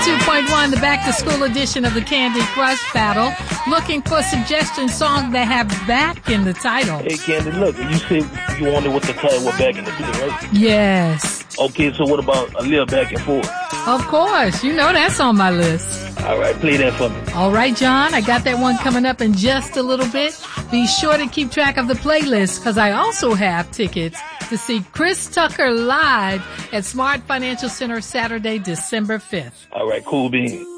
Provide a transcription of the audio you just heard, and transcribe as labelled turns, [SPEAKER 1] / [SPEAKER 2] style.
[SPEAKER 1] 102.1, the back-to-school edition of the Candy Crush Battle. Looking for suggestion songs that have back in the title.
[SPEAKER 2] Hey, Candy, look, you said you wanted what the title was back in the title, right?
[SPEAKER 1] Yes.
[SPEAKER 2] Okay, so what about a little back and forth?
[SPEAKER 1] Of course. You know that's on my list.
[SPEAKER 2] All right, play that for me.
[SPEAKER 1] All right, John, I got that one coming up in just a little bit. Be sure to keep track of the playlist because I also have tickets to see Chris Tucker live at Smart Financial Center Saturday, December 5th.
[SPEAKER 2] All right, cool beans.